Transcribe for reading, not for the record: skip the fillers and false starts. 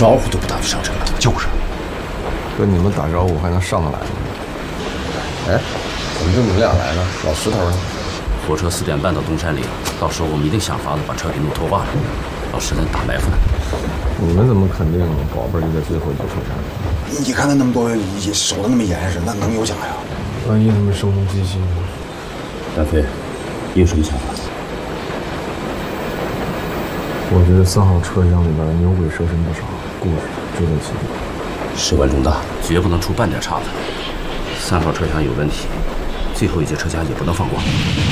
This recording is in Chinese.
招呼都不打就上车了。 就是， 跟你们打招呼还能上得来吗？ 哎，怎么就你们俩来了？老石头呢？ 火车4点半到东山岭，到时候我们一定想法子把车给弄脱坝了。老石能打埋伏呢。 你们怎么肯定宝贝就在最后一个车站？ 你看他那么多人，守得那么严实，那能有假呀？ 万一他们声东击西呢？ 大飞，你有什么想法？ 我觉得3号车厢里边牛鬼蛇神不少，故事就在其中， 事关重大， 绝不能出半点岔子。3号车厢有问题，最后一节车厢也不能放过。